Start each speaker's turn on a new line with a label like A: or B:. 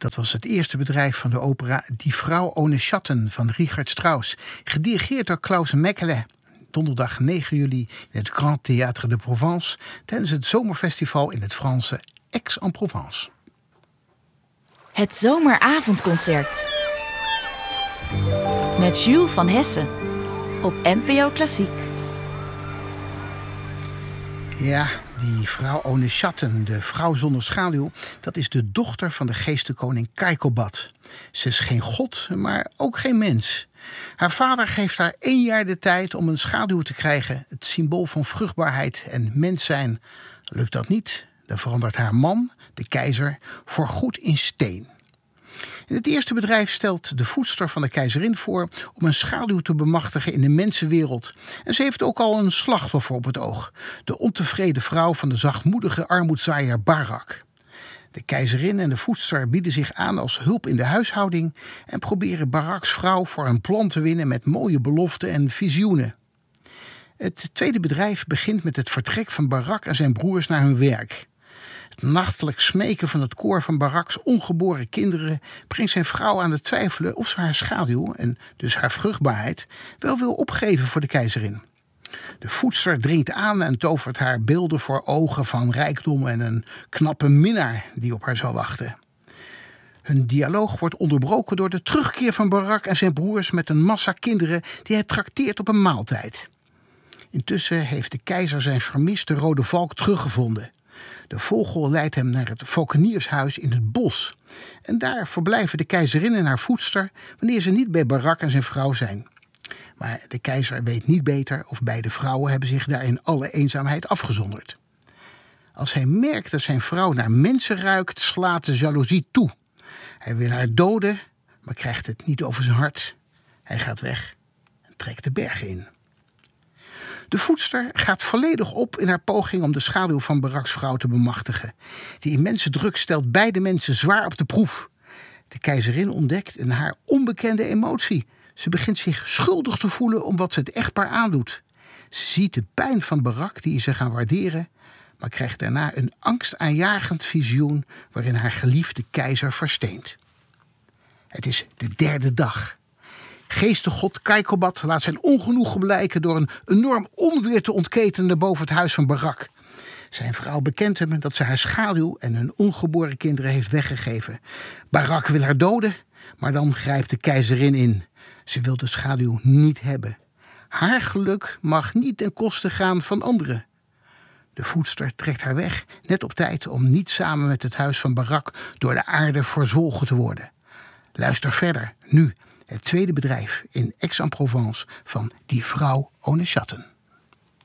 A: Dat was het eerste bedrijf van de opera Die Vrouw ohne Schatten van Richard Strauss. Gedirigeerd door Klaus Mekele. Donderdag 9 juli in het Grand Théâtre de Provence. Tijdens het zomerfestival in het Franse Aix-en-Provence.
B: Het zomeravondconcert. Met Jules van Hessen. Op NPO Klassiek.
A: Ja, die vrouw ohne Schatten, de vrouw zonder schaduw, dat is de dochter van de geestenkoning Kaikobad. Ze is geen god, maar ook geen mens. Haar vader geeft haar 1 jaar de tijd om een schaduw te krijgen, het symbool van vruchtbaarheid en mens zijn. Lukt dat niet, dan verandert haar man, de keizer, voorgoed in steen. In het eerste bedrijf stelt de voedster van de keizerin voor om een schaduw te bemachtigen in de mensenwereld. En ze heeft ook al een slachtoffer op het oog. De ontevreden vrouw van de zachtmoedige armoedzaaier Barak. De keizerin en de voedster bieden zich aan als hulp in de huishouding en proberen Baraks vrouw voor een plan te winnen met mooie beloften en visioenen. Het tweede bedrijf begint met het vertrek van Barak en zijn broers naar hun werk. Het nachtelijk smeken van het koor van Baraks ongeboren kinderen brengt zijn vrouw aan het twijfelen of ze haar schaduw, en dus haar vruchtbaarheid, wel wil opgeven voor de keizerin. De voedster dringt aan en tovert haar beelden voor ogen van rijkdom en een knappe minnaar die op haar zal wachten. Hun dialoog wordt onderbroken door de terugkeer van Barak en zijn broers met een massa kinderen die hij trakteert op een maaltijd. Intussen heeft de keizer zijn vermiste rode valk teruggevonden. De vogel leidt hem naar het valkeniershuis in het bos. En daar verblijven de keizerin en haar voedster wanneer ze niet bij Barak en zijn vrouw zijn. Maar de keizer weet niet beter of beide vrouwen hebben zich daar in alle eenzaamheid afgezonderd. Als hij merkt dat zijn vrouw naar mensen ruikt, slaat de jaloezie toe. Hij wil haar doden, maar krijgt het niet over zijn hart. Hij gaat weg en trekt de bergen in. De voedster gaat volledig op in haar poging om de schaduw van Baraks vrouw te bemachtigen. Die immense druk stelt beide mensen zwaar op de proef. De keizerin ontdekt een haar onbekende emotie. Ze begint zich schuldig te voelen om wat ze het echtpaar aandoet. Ze ziet de pijn van Barak die ze gaan waarderen, maar krijgt daarna een angstaanjagend visioen waarin haar geliefde keizer versteent. Het is de 3e dag. Geestengod Kaikobad laat zijn ongenoegen blijken door een enorm onweer te ontketenen boven het huis van Barak. Zijn vrouw bekent hem dat ze haar schaduw en hun ongeboren kinderen heeft weggegeven. Barak wil haar doden, maar dan grijpt de keizerin in. Ze wil de schaduw niet hebben. Haar geluk mag niet ten koste gaan van anderen. De voedster trekt haar weg, net op tijd om niet samen met het huis van Barak door de aarde verzwolgen te worden. Luister verder, nu, het tweede bedrijf in Aix-en-Provence van Die Vrouw ohne Schatten.